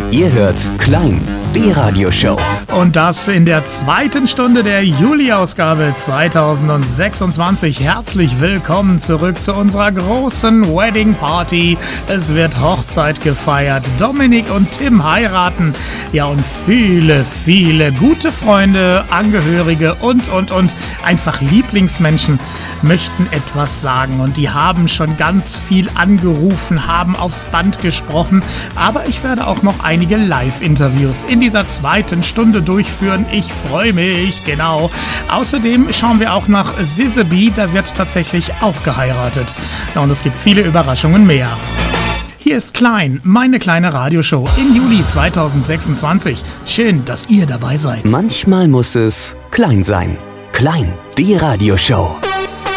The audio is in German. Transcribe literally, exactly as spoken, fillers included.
Ihr hört Klein, die Radioshow. Und das in der zweiten Stunde der Juli-Ausgabe zweitausendsechsundzwanzig. Herzlich willkommen zurück zu unserer großen Wedding Party. Es wird Hochzeit gefeiert. Dominik und Tim heiraten. Ja, und viele, viele gute Freunde, Angehörige und, und, und einfach Lieblingsmenschen möchten etwas sagen. Und die haben schon ganz viel angerufen, haben aufs Band gesprochen. Aber ich werde auch noch einige Live-Interviews in dieser zweiten Stunde durchführen. Ich freue mich, genau. Außerdem schauen wir auch nach Sizzeby, da wird tatsächlich auch geheiratet. Ja, und es gibt viele Überraschungen mehr. Hier ist Klein, meine kleine Radioshow im Juli zweitausendsechsundzwanzig. Schön, dass ihr dabei seid. Manchmal muss es klein sein. Klein, die Radioshow.